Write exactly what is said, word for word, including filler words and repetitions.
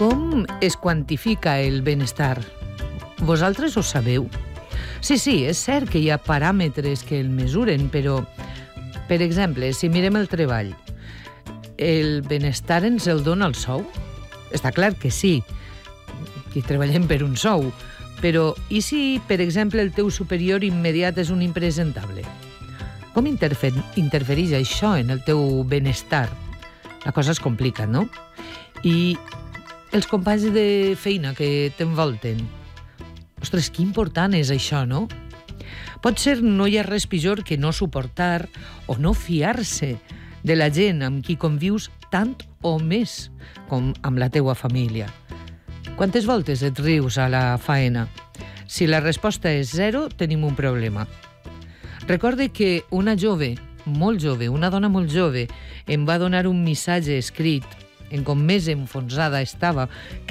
Com es quantifica el benestar? Vosaltres ho sabeu? Sí, sí, és cert que hi ha paràmetres que el mesuren, però, per exemple, si mirem el treball, el benestar ens el dona el sou? Està clar que sí, que treballem per un sou, però i si, per exemple, el teu superior immediat és un impresentable? Com interfer interfereix això en el teu benestar? La cosa es complica, no? I els companys de feina que t'envolten? Ostres, que important és això, no? Potser no hi ha res pitjor que no suportar o no fiar-se de la gent amb qui convius tant o més com amb la teua família. Quantes voltes et rius a la faena? Si la resposta és zero, tenim un problema. Recorde que una jove, molt jove, una dona molt jove, em va donar un missatge escrit en com més enfonsada estava,